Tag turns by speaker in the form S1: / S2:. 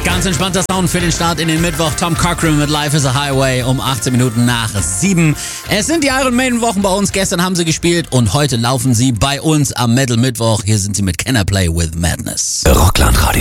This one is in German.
S1: Ganz entspannter Sound für den Start in den Mittwoch. Tom Cochrane mit Life is a Highway um 18 Minuten nach 7. Es sind die Iron Maiden Wochen bei uns. Gestern haben sie gespielt und heute laufen sie bei uns am Metal Mittwoch. Hier sind sie mit Can I Play with Madness.
S2: Rockland Radio.